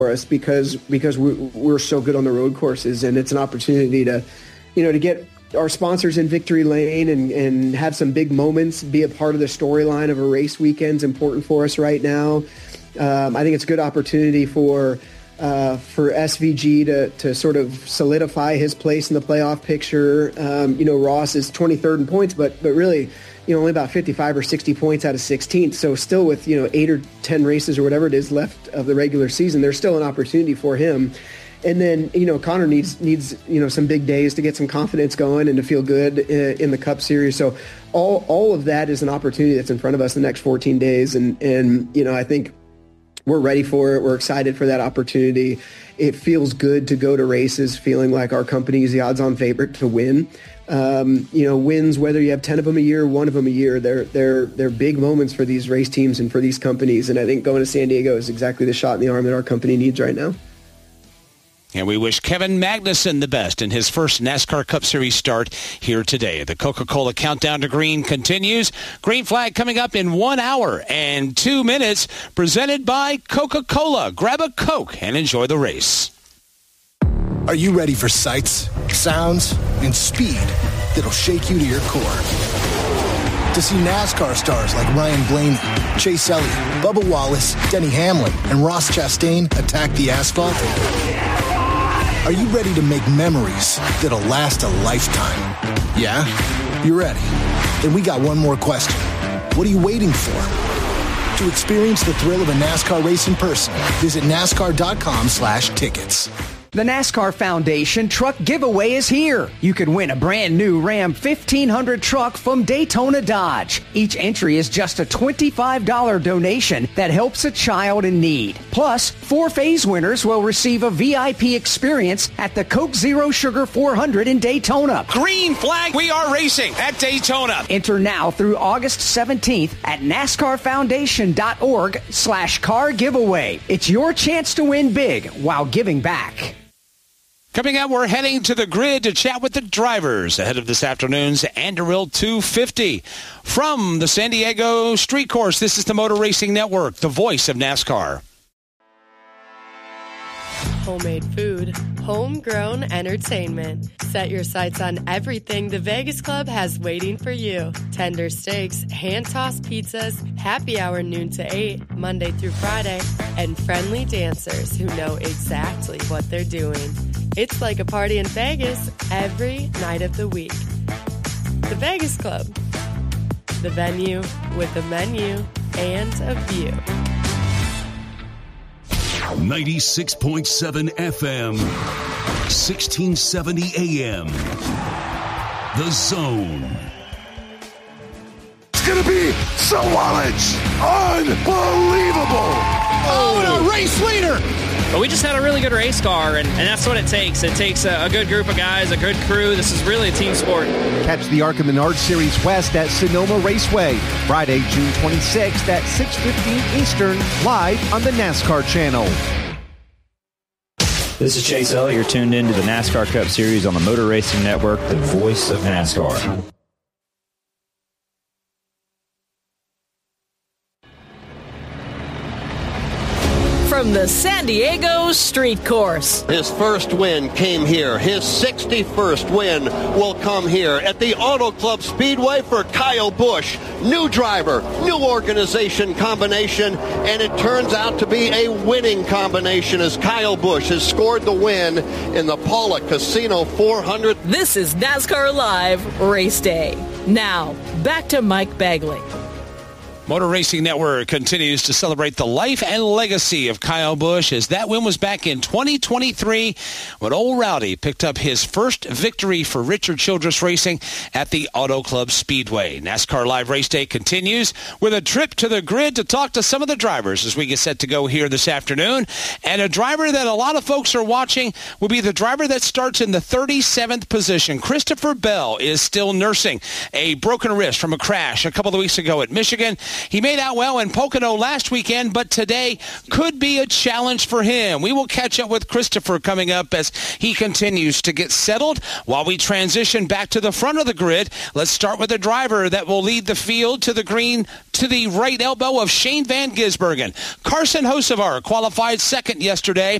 us because we're so good on the road courses, and it's an opportunity to get our sponsors in victory lane and have some big moments, be a part of the storyline of a race weekend's important for us right now. I think it's a good opportunity for SVG to sort of solidify his place in the playoff picture. Ross is 23rd in points, but really, only about 55 or 60 points out of 16th. So still with, 8 or 10 races or whatever it is left of the regular season, there's still an opportunity for him. And then, Connor needs some big days to get some confidence going and to feel good in the Cup Series. So all of that is an opportunity that's in front of us the next 14 days. And I think we're ready for it. We're excited for that opportunity. It feels good to go to races feeling like our company is the odds-on favorite to win. Wins, whether you have 10 of them a year, 1 of them a year, they're big moments for these race teams and for these companies. And I think going to San Diego is exactly the shot in the arm that our company needs right now. And we wish Kevin Magnussen the best in his first NASCAR Cup Series start here today. The Coca-Cola Countdown to Green continues. Green flag coming up in 1 hour and 2 minutes, presented by Coca-Cola. Grab a Coke and enjoy the race. Are you ready for sights, sounds, and speed that'll shake you to your core? To see NASCAR stars like Ryan Blaney, Chase Elliott, Bubba Wallace, Denny Hamlin, and Ross Chastain attack the asphalt? Are you ready to make memories that'll last a lifetime? Yeah? You're ready. Then we got one more question. What are you waiting for? To experience the thrill of a NASCAR race in person, visit NASCAR.com/tickets. The NASCAR Foundation Truck Giveaway is here. You can win a brand new Ram 1500 truck from Daytona Dodge. Each entry is just a $25 donation that helps a child in need. Plus, 4 phase winners will receive a VIP experience at the Coke Zero Sugar 400 in Daytona. Green flag, we are racing at Daytona. Enter now through August 17th at NASCARFoundation.org/car giveaway. It's your chance to win big while giving back. Coming up, we're heading to the grid to chat with the drivers ahead of this afternoon's Anduril 250. From the San Diego Street Course, this is the Motor Racing Network, the voice of NASCAR. Homemade food, homegrown entertainment. Set your sights on everything the Vegas Club has waiting for you. Tender steaks, hand-tossed pizzas, happy hour noon to 8, Monday through Friday, and friendly dancers who know exactly what they're doing. It's like a party in Vegas every night of the week. The Vegas Club. The venue with a menu and a view. 96.7 FM, 1670 AM. The Zone. It's going to be Sawallich. Unbelievable. Oh, and a race leader. But we just had a really good race car, and that's what it takes. It takes a good group of guys, a good crew. This is really a team sport. Catch the ARCA Menard Series West at Sonoma Raceway, Friday, June 26th at 6:15 Eastern, live on the NASCAR channel. This is Chase Elliott. You're tuned into the NASCAR Cup Series on the Motor Racing Network, the voice of NASCAR. From the San Diego Street Course. His first win came here. His 61st win will come here at the Auto Club Speedway for Kyle Busch. New driver, new organization combination, and it turns out to be a winning combination as Kyle Busch has scored the win in the Paula Casino 400. This is NASCAR Live Race Day. Now, back to Mike Bagley. Motor Racing Network continues to celebrate the life and legacy of Kyle Busch, as that win was back in 2023 when Old Rowdy picked up his first victory for Richard Childress Racing at the Auto Club Speedway. NASCAR Live Race Day continues with a trip to the grid to talk to some of the drivers as we get set to go here this afternoon. And a driver that a lot of folks are watching will be the driver that starts in the 37th position. Christopher Bell is still nursing a broken wrist from a crash a couple of weeks ago at Michigan. He made out well in Pocono last weekend, but today could be a challenge for him. We will catch up with Christopher coming up as he continues to get settled. While we transition back to the front of the grid, let's start with the driver that will lead the field to the green to the right elbow of Shane Van Gisbergen. Carson Hocevar qualified second yesterday